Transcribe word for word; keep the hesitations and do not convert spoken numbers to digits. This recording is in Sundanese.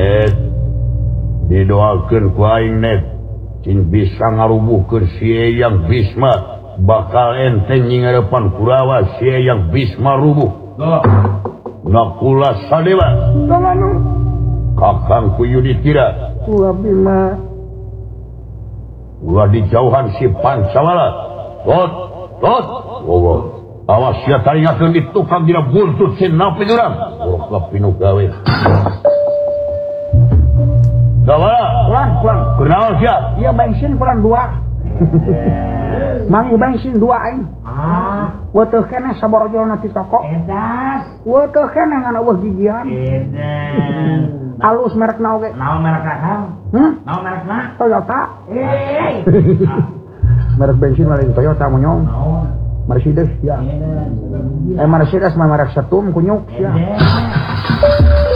net didoakeun ku aing net cing bisa ngarubuhkeun sie yang Bisma bakal enteng nyingarepan Kurawa sie yang Bisma rubuh ngakula sadewa kakang ku Yudhistira Ulah Bima ulah di jauhan si Pancawala tot tot Allah awas ya taringakeun di tukang dina buntut si napi urang urang pinu gawe Gawala pulang pulang kenaon sia iya bensin pulang dua mang bensin dua aing ah weuh keneh saborojol na ti toko edas weuh keneh ngan eueuh gigian edas alus merek naon ge naon merek akang hmm naon merekna Toyota eh merek bensin lain Toyota monyong naon Mercedes ya eh Mercedes mah merek Saturn kunyuk ya